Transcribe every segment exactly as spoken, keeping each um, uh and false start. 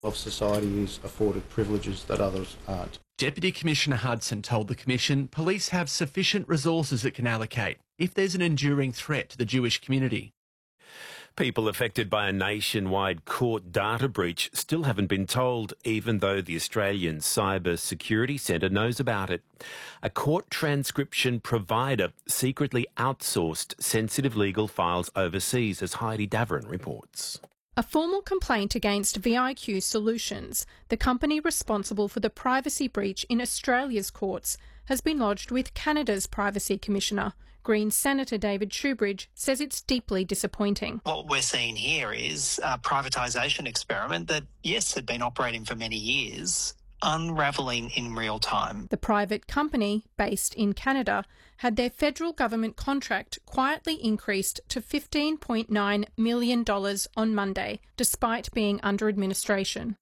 of society is afforded privileges that others aren't. Deputy Commissioner Hudson told the Commission police have sufficient resources it can allocate if there's an enduring threat to the Jewish community. People affected by a nationwide court data breach still haven't been told, even though the Australian Cyber Security Centre knows about it. A court transcription provider secretly outsourced sensitive legal files overseas, as Heidi Davern reports. A formal complaint against V I Q Solutions, the company responsible for the privacy breach in Australia's courts, has been lodged with Canada's Privacy Commissioner. Greens Senator David Shoebridge says it's deeply disappointing. What we're seeing here is a privatisation experiment that, yes, had been operating for many years, unravelling in real time. The private company, based in Canada, had their federal government contract quietly increased to fifteen point nine million dollars on Monday, despite being under administration.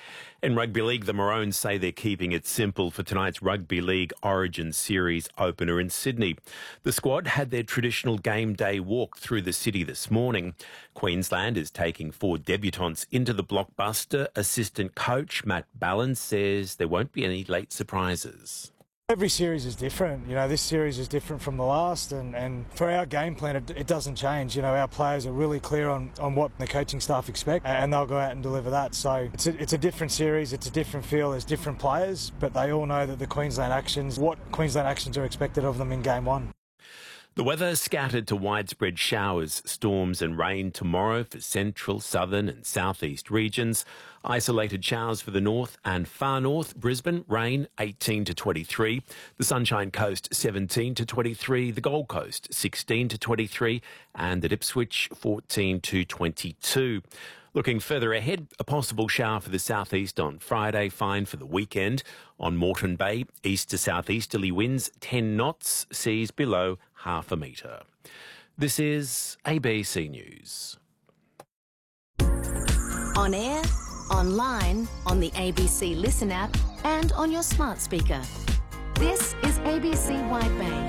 In Rugby League, the Maroons say they're keeping it simple for tonight's Rugby League Origin Series opener in Sydney. The squad had their traditional game day walk through the city this morning. Queensland is taking four debutants into the blockbuster. Assistant coach Matt Ballin says there won't be any late surprises. Every series is different. You know, this series is different from the last, and, and for our game plan, it, it doesn't change. You know, our players are really clear on, on what the coaching staff expect, and they'll go out and deliver that. So it's a, it's a different series, it's a different feel, there's different players, but they all know that the Queensland actions, what Queensland actions are expected of them in game one. The weather scattered to widespread showers, storms and rain tomorrow for central, southern and southeast regions. Isolated showers for the north and far north. Brisbane, rain eighteen to twenty-three. The Sunshine Coast, seventeen to twenty-three. The Gold Coast, sixteen to twenty-three. And at Ipswich, fourteen to twenty-two. Looking further ahead, a possible shower for the southeast on Friday, fine for the weekend. On Moreton Bay, east to southeasterly winds, ten knots, seas below half a metre. This is A B C News. On air, online, on the A B C Listen app and on your smart speaker. This is A B C Wide Bay.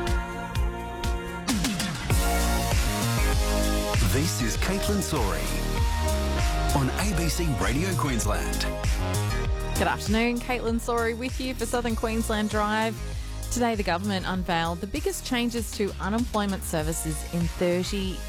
This is Caitlin Sorey on A B C Radio Queensland. Good afternoon, Caitlin Sorey with you for Southern Queensland Drive. Today the government unveiled the biggest changes to unemployment services in thirty